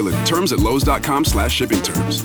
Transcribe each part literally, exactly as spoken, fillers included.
Terms at Lowe's.com slash shipping terms.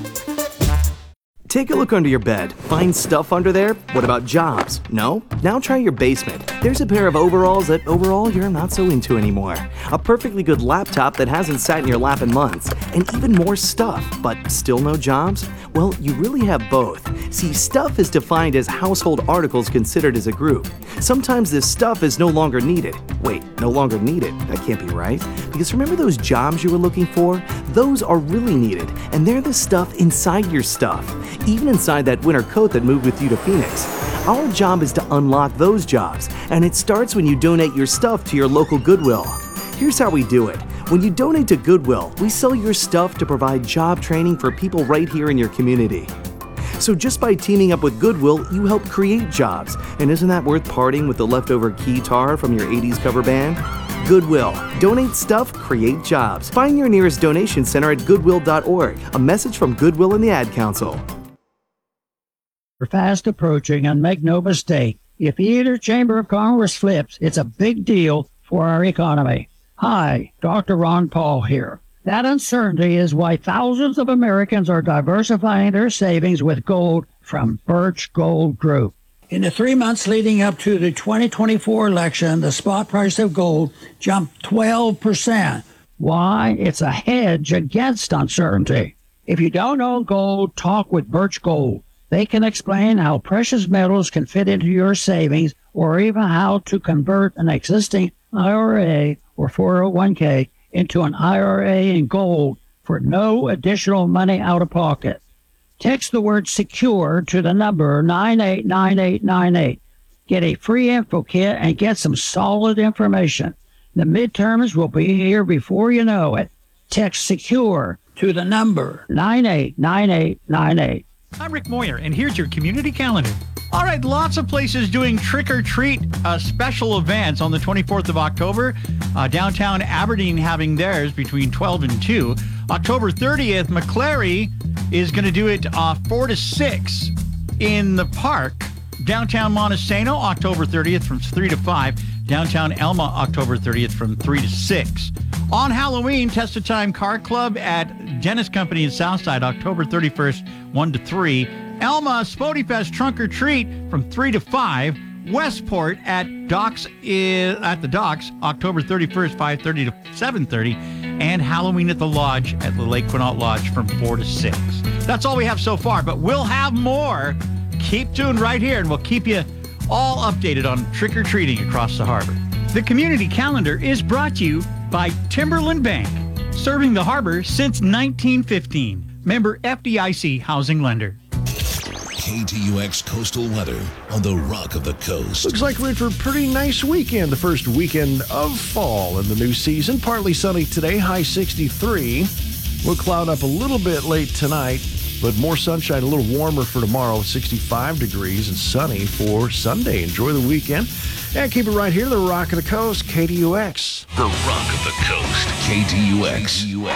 Take a look under your bed. Find stuff under there? What about jobs? No? Now try your basement. There's a pair of overalls that overall you're not so into anymore. A perfectly good laptop that hasn't sat in your lap in months. And even more stuff, but still no jobs? Well, you really have both. See, stuff is defined as household articles considered as a group. Sometimes this stuff is no longer needed. Wait, no longer needed? That can't be right. Because remember those jobs you were looking for? Those are really needed, and they're the stuff inside your stuff. Even inside that winter coat that moved with you to Phoenix. Our job is to unlock those jobs, and it starts when you donate your stuff to your local Goodwill. Here's how we do it. When you donate to Goodwill, we sell your stuff to provide job training for people right here in your community. So just by teaming up with Goodwill, you help create jobs. And isn't that worth parting with the leftover keytar from your eighties cover band? Goodwill. Donate stuff, create jobs. Find your nearest donation center at goodwill dot org. A message from Goodwill and the Ad Council. We're fast approaching, and make no mistake, if either chamber of Congress flips, it's a big deal for our economy. Hi, Doctor Ron Paul here. That uncertainty is why thousands of Americans are diversifying their savings with gold from Birch Gold Group. In the three months leading up to the twenty twenty-four election, the spot price of gold jumped twelve percent. Why? It's a hedge against uncertainty. If you don't own gold, talk with Birch Gold. They can explain how precious metals can fit into your savings, or even how to convert an existing I R A or four oh one k into an I R A in gold for no additional money out of pocket. Text the word SECURE to the number nine eight nine eight nine eight. Get a free info kit and get some solid information. The midterms will be here before you know it. Text SECURE to the number nine eight nine eight nine eight. I'm Rick Moyer, and here's your community calendar. All right, lots of places doing Trick or Treat uh, special events on the twenty-fourth of October. Uh, downtown Aberdeen having theirs between twelve and two. October thirtieth, McClary is going to do it uh, four to six in the park. Downtown Montesano, October thirtieth from three to five. Downtown Elma, October thirtieth from three to six. On Halloween, Test of Time Car Club at Dennis Company in Southside, October thirty-first, one to three. Elma, Spody Fest Trunk or Treat from three to five. Westport at Docks uh, at the Docks, October thirty-first, five thirty to seven thirty. And Halloween at the Lodge at the Lake Quinault Lodge from four to six. That's all we have so far, but we'll have more. Keep tuned right here, and we'll keep you all updated on trick-or-treating across the harbor. The community calendar is brought to you by Timberland Bank, serving the harbor since nineteen fifteen. Member F D I C Housing Lender. K T U X Coastal Weather on the Rock of the Coast. Looks like we're in for a pretty nice weekend, the first weekend of fall in the new season. Partly sunny today, high sixty-three. We'll cloud up a little bit late tonight, but more sunshine, a little warmer for tomorrow, sixty-five degrees and sunny for Sunday. Enjoy the weekend. And keep it right here, the Rock of the Coast, K T U X. The Rock of the Coast, K T U X.